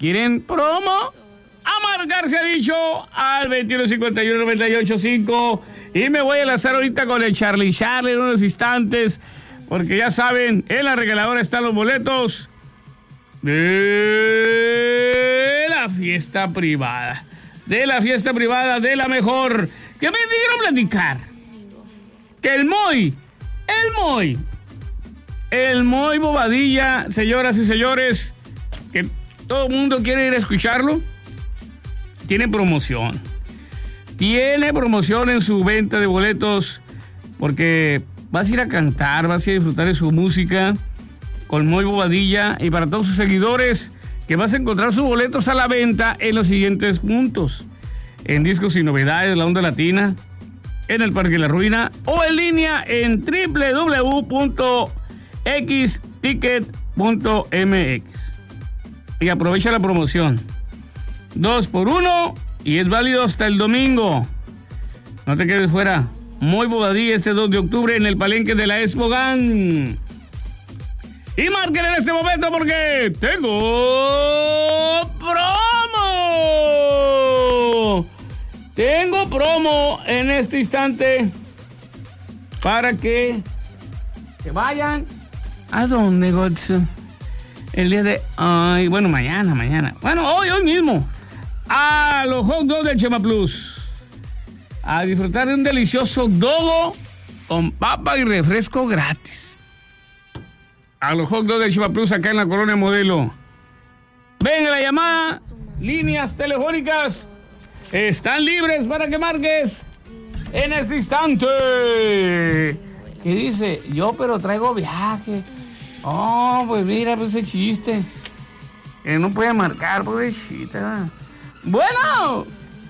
¿Quieren promo? A marcar se ha dicho al 2151-98.5. Y me voy a enlazar ahorita con el Charlie en unos instantes. Porque ya saben, en la regaladora están los boletos de la fiesta privada. De la fiesta privada de la mejor. Que me quiero platicar. Que el Moy Bobadilla, señoras y señores, que todo el mundo quiere ir a escucharlo, tiene promoción. Tiene promoción en su venta de boletos, porque vas a ir a cantar, vas a ir a disfrutar de su música con Moy Bobadilla, y para todos sus seguidores, que vas a encontrar sus boletos a la venta en los siguientes puntos: en Discos y Novedades, La Onda Latina, en el Parque La Ruina, o en línea en www.xticket.mx. Y aprovecha la promoción 2x1 y es válido hasta el domingo. No te quedes fuera. Moy Bobadilla este 2 de octubre en el Palenque de la Expo GAN. Y marquen en este momento porque tengo promo. Tengo promo en este instante para que se vayan. ¿A dónde, Godson? El día de... Ay, bueno, mañana. Bueno, hoy mismo. A los hot dogs del Chema Plus. A disfrutar de un delicioso dogo con papa y refresco gratis. A los hot dogs del Chema Plus acá en la Colonia Modelo. Venga la llamada. Líneas telefónicas están libres para que marques en este instante. ¿Qué dice? Yo pero traigo viaje. Oh, pues mira, pues ese chiste. Que no puede marcar, pobrecita. Bueno.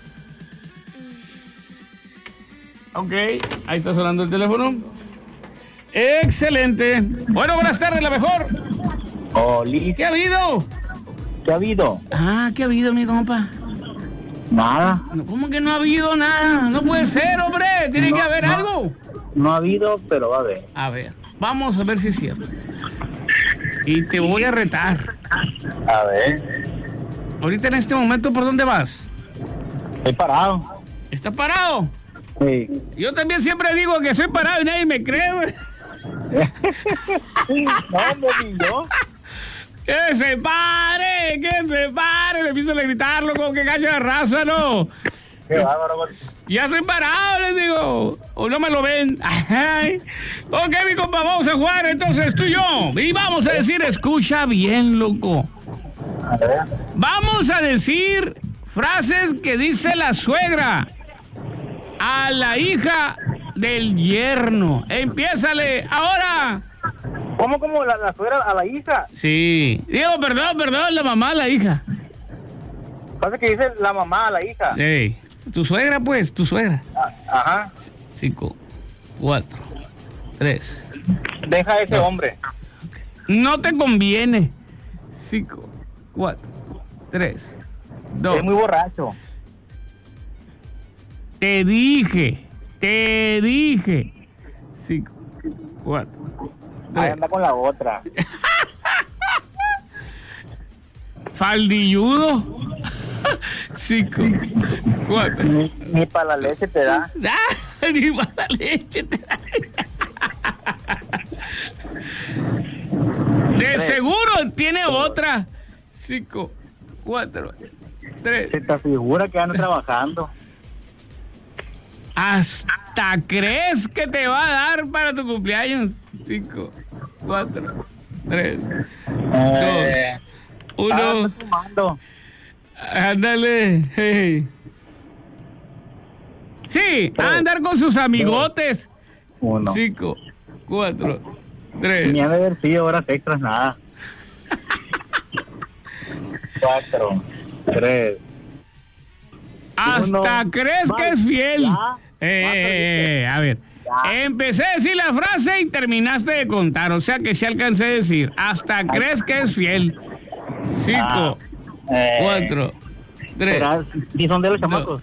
Ok, ahí está sonando el teléfono. Excelente. Bueno, buenas tardes, la mejor. Oli. ¿Qué ha habido? ¿Qué ha habido? ¿Qué ha habido, mi compa? Nada. ¿Cómo que no ha habido nada? No puede ser, hombre. Tiene que haber algo. No ha habido, pero va a haber. A ver, vamos a ver si es cierto. Y te voy a retar. A ver. Ahorita en este momento, ¿por dónde vas? Estoy parado. ¿Estás parado? Sí. Yo también siempre digo que soy parado y nadie me cree, güey. No, ni yo. ¡Que se pare! Me empiezan a gritar, loco, que calle la raza, ¿no? Qué bárbaro. Ya estoy parado, les digo. O no me lo ven. Ay. Ok, mi compa, vamos a jugar entonces tú y yo. Y vamos a decir, escucha bien, loco. A ver. Vamos a decir frases que dice la suegra a la hija del yerno. Empiézale ahora. ¿Cómo la suegra a la hija? Sí. Digo, perdón, la mamá a la hija. Pasa que dice la mamá a la hija. Sí. Tu suegra, pues, tu suegra. Ajá. 5, 4, 3. Deja a ese hombre. No te conviene. 5, 4, 3, 2. Es muy borracho. Te dije. 5, 4, 3. Ahí anda con la otra. Faldilludo. 5, 4. Ni para la leche te da. Ni para la leche te da. De seguro tiene otra. 5, 4, 3. Se te figura que anda trabajando. Hasta crees que te va a dar para tu cumpleaños. 5, 4, 3, 2, 1. Ándale. Hey. Sí, a andar con sus amigotes. 1. 5, 4, 3. Ni ha de haber sido horas extras, nada. 4, 3. Hasta 1. crees que es fiel. Ya. A ver. Ya. Empecé a decir la frase y terminaste de contar. O sea que sí alcancé a decir. Hasta crees que es fiel. 5, 4, 3. ¿Y son de los chamacos?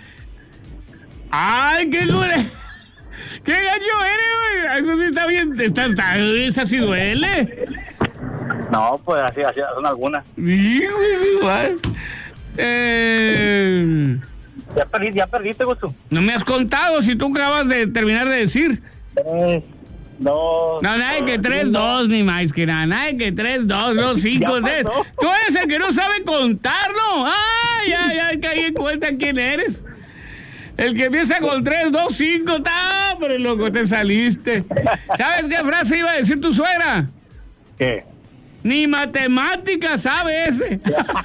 ¡Ay, qué dure! ¡Qué gacho eres, güey! Eso sí está bien. Esa sí duele. No, pues así son algunas. Hijo de su madre. Ya perdiste, Gusto. No me has contado si tú acabas de terminar de decir. 3, 2. No, nada de que 3, 2, ni más que nada. Nada de que 3, 2, no, 5, 10. Tú eres el que no sabe contarlo. Ya caí en cuenta quién eres. El que empieza con 3, 2, 5, pero loco, te saliste. ¿Sabes qué frase iba a decir tu suegra? ¿Qué? Ni matemáticas sabe ese.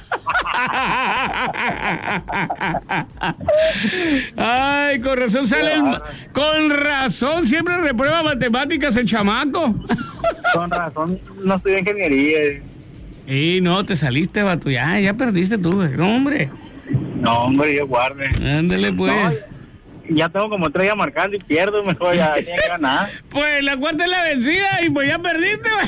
Ay, con razón sale con razón siempre reprueba matemáticas el chamaco. Con razón, no estudié ingeniería. Y no, te saliste, vato. Ya perdiste tú, güey. No, hombre. No, hombre, yo guarde. Ándale, pues. No, ya tengo como 3 ya marcando y pierdo, mejor ya tiene que ganar. Pues la cuarta es la vencida y pues ya perdiste, güey.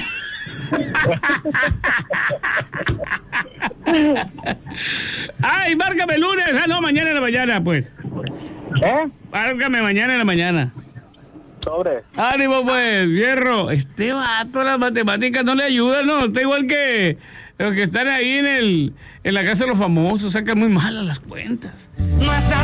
Ay, márcame el lunes. No, mañana en la mañana, pues. Márcame mañana en la mañana. Sobre. Ánimo, pues, hierro. Este vato, las matemáticas no le ayudan, ¿no? Está igual que los que están ahí en la casa de los famosos. Sacan muy mal a las cuentas. Nuestra